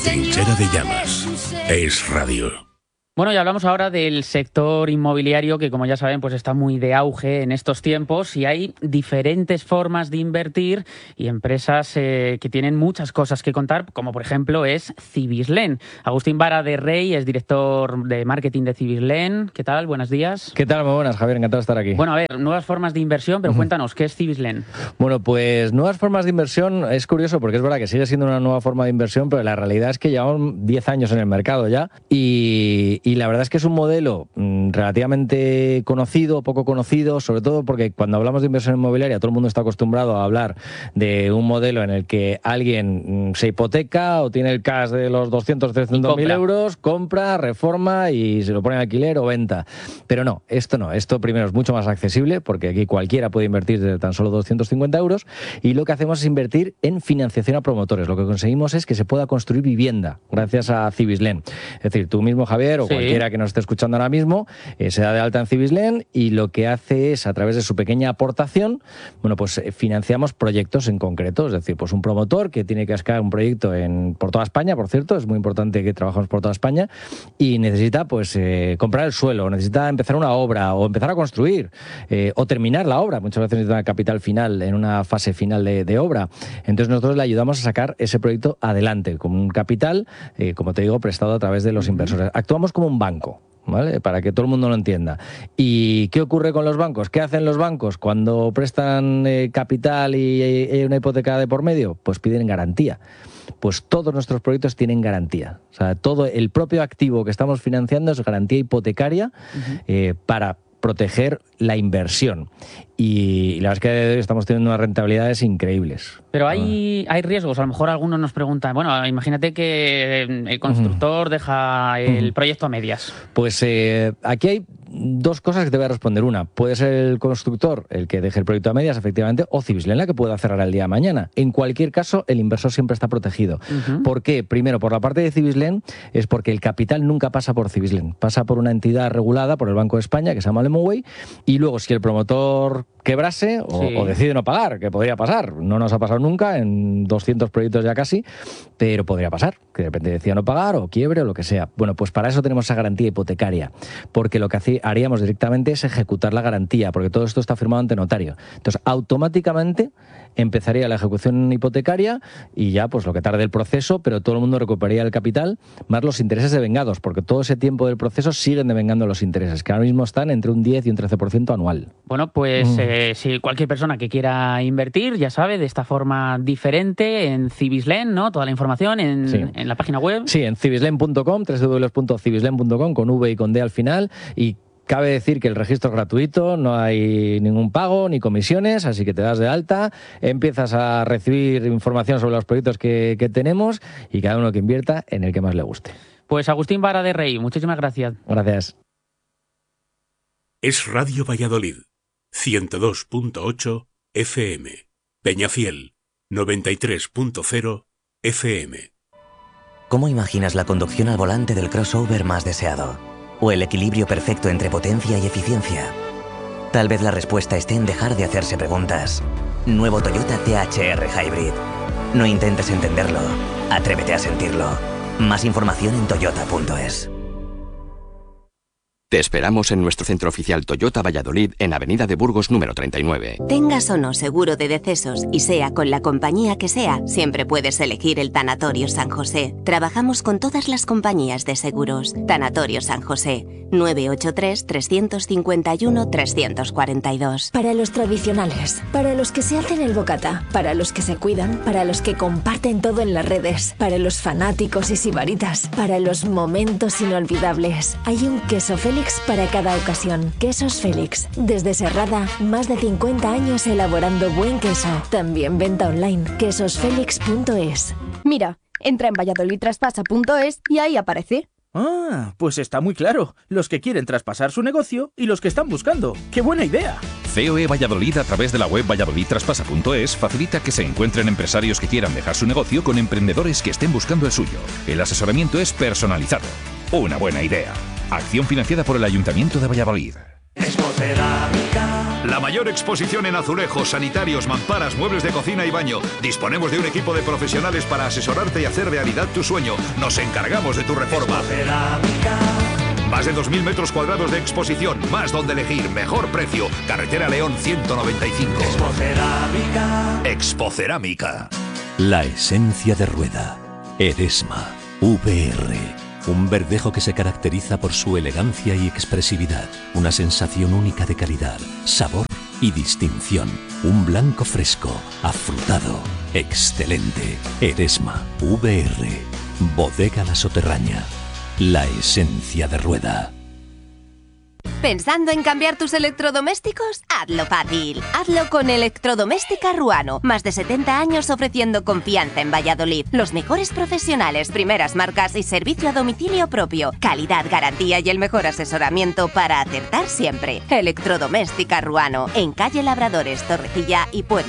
Trinchera de llamas. Es radio. Bueno, y hablamos ahora del sector inmobiliario que, como ya saben, pues está muy de auge en estos tiempos y hay diferentes formas de invertir y empresas que tienen muchas cosas que contar, como por ejemplo es Cibislen. Agustín Vara de Rey es director de marketing de Cibislen. ¿Qué tal? Buenos días. ¿Qué tal? Muy buenas, Javier. Encantado de estar aquí. Bueno, a ver, nuevas formas de inversión, pero cuéntanos, ¿qué es Cibislen? Bueno, pues nuevas formas de inversión es curioso porque es verdad que sigue siendo una nueva forma de inversión, pero la realidad es que llevamos 10 años en el mercado ya y la verdad es que es un modelo relativamente conocido, poco conocido, sobre todo porque cuando hablamos de inversión inmobiliaria todo el mundo está acostumbrado a hablar de un modelo en el que alguien se hipoteca o tiene el cash de los 200, 300 mil euros, compra, reforma y se lo pone en alquiler o venta. Pero no. Esto primero es mucho más accesible porque aquí cualquiera puede invertir desde tan solo 250 euros y lo que hacemos es invertir en financiación a promotores. Lo que conseguimos es que se pueda construir vivienda gracias a Cibislen. Es decir, tú mismo, Javier, o cualquiera que nos esté escuchando ahora mismo, se da de alta en Cibislen y lo que hace es, a través de su pequeña aportación, bueno, pues financiamos proyectos en concreto. Es decir, pues un promotor que tiene que sacar un proyecto por toda España, por cierto, es muy importante que trabajemos por toda España, y necesita pues comprar el suelo, necesita empezar una obra o empezar a construir o terminar la obra. Muchas veces necesita capital final en una fase final de obra. Entonces nosotros le ayudamos a sacar ese proyecto adelante con un capital, como te digo, prestado a través de los inversores. Actuamos como un banco, ¿vale? Para que todo el mundo lo entienda. ¿Y qué ocurre con los bancos? ¿Qué hacen los bancos cuando prestan capital y hay una hipoteca de por medio? Pues piden garantía. Pues todos nuestros proyectos tienen garantía. O sea, todo el propio activo que estamos financiando es garantía hipotecaria para proteger la inversión. Y la verdad es que de hoy estamos teniendo unas rentabilidades increíbles. Pero hay riesgos. A lo mejor algunos nos preguntan, bueno, imagínate que el constructor deja el proyecto a medias. Pues aquí hay dos cosas que te voy a responder. Una, puede ser el constructor el que deje el proyecto a medias, efectivamente, o Cibislen la que pueda cerrar el día de mañana. En cualquier caso, el inversor siempre está protegido. ¿Por qué? Primero, por la parte de Cibislen, es porque el capital nunca pasa por Cibislen. Pasa por una entidad regulada por el Banco de España, que se llama Lemonway, y luego si el promotor quebrase o decide no pagar, que podría pasar, no nos ha pasado nunca, en 200 proyectos ya casi, pero podría pasar, que de repente decida no pagar o quiebre o lo que sea. Bueno, pues para eso tenemos esa garantía hipotecaria, porque lo que haríamos directamente es ejecutar la garantía, porque todo esto está firmado ante notario. Entonces, automáticamente empezaría la ejecución hipotecaria y ya pues lo que tarde el proceso, pero todo el mundo recuperaría el capital más los intereses devengados, porque todo ese tiempo del proceso siguen devengando los intereses, que ahora mismo están entre un 10 y un 13% anual. Bueno, pues si cualquier persona que quiera invertir, ya sabe, de esta forma diferente, en Cibislen, ¿no? Toda la información en la página web. Sí, en cibislen.com, www.cibislen.com, con V y con D al final, y cabe decir que el registro es gratuito, no hay ningún pago ni comisiones, así que te das de alta, empiezas a recibir información sobre los proyectos que tenemos y cada uno que invierta en el que más le guste. Pues Agustín Vara de Rey, muchísimas gracias. Gracias. Es Radio Valladolid, 102.8 FM. Peñafiel, 93.0 FM. ¿Cómo imaginas la conducción al volante del crossover más deseado? ¿O el equilibrio perfecto entre potencia y eficiencia? Tal vez la respuesta esté en dejar de hacerse preguntas. Nuevo Toyota THR Hybrid. No intentes entenderlo, atrévete a sentirlo. Más información en toyota.es. Te esperamos en nuestro centro oficial Toyota Valladolid en Avenida de Burgos número 39. Tengas o no seguro de decesos y sea con la compañía que sea, siempre puedes elegir el Tanatorio San José. Trabajamos con todas las compañías de seguros. Tanatorio San José, 983-351-342. Para los tradicionales, para los que se hacen el bocata, para los que se cuidan, para los que comparten todo en las redes, para los fanáticos y sibaritas, para los momentos inolvidables. Hay un queso Félix para cada ocasión. Quesos Félix. Desde Serrada, más de 50 años elaborando buen queso. También venta online. quesosfelix.es. Mira, entra en valladolidtraspasa.es y ahí aparece. Ah, pues está muy claro. Los que quieren traspasar su negocio y los que están buscando. ¡Qué buena idea! COE Valladolid, a través de la web valladolidtraspasa.es, facilita que se encuentren empresarios que quieran dejar su negocio con emprendedores que estén buscando el suyo. El asesoramiento es personalizado. Una buena idea. Acción financiada por el Ayuntamiento de Valladolid. Expo Cerámica La mayor exposición en azulejos, sanitarios, mamparas, muebles de cocina y baño. Disponemos de un equipo de profesionales para asesorarte y hacer realidad tu sueño. Nos encargamos de tu reforma. Más de 2.000 metros cuadrados de exposición, más donde elegir, mejor precio. Carretera León 195. Expocerámica. La esencia de rueda. Eresma. VR. Un verdejo que se caracteriza por su elegancia y expresividad. Una sensación única de calidad, sabor y distinción. Un blanco fresco, afrutado, excelente. Eresma. VR. Bodega La Soterraña. La esencia de rueda. ¿Pensando en cambiar tus electrodomésticos? Hazlo fácil. Hazlo con Electrodoméstica Ruano. Más de 70 años ofreciendo confianza en Valladolid. Los mejores profesionales, primeras marcas y servicio a domicilio propio. Calidad, garantía y el mejor asesoramiento para acertar siempre. Electrodoméstica Ruano. En calle Labradores, Torrecilla y Puente